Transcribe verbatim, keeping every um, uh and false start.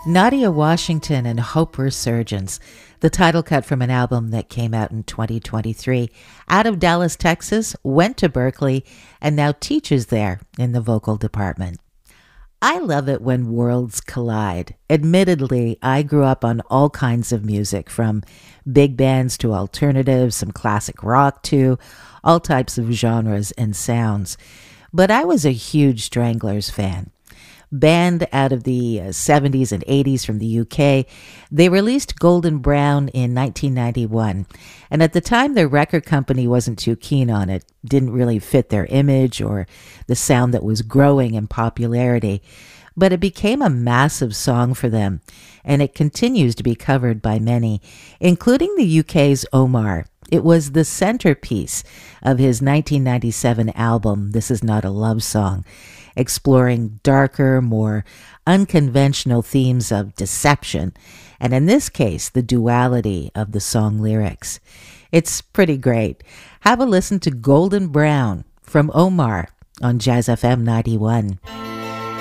Nadia Washington and Hope Resurgence, the title cut from an album that came out in twenty twenty-three. Out of Dallas, Texas, went to Berklee, and now teaches there in the vocal department. I love it when worlds collide. Admittedly, I grew up on all kinds of music, from big bands to alternative, some classic rock too, all types of genres and sounds. But I was a huge Stranglers fan. Band out of the uh, seventies and eighties from the U K, they released Golden Brown in nineteen ninety-one. And at the time, their record company wasn't too keen on it, didn't really fit their image or the sound that was growing in popularity. But it became a massive song for them, and it continues to be covered by many, including the U K's Omar. It was the centerpiece of his nineteen ninety-seven album, This Is Not a Love Song, exploring darker, more unconventional themes of deception, and in this case, the duality of the song lyrics. It's pretty great. Have a listen to Golden Brown from Omar on Jazz F M ninety-one.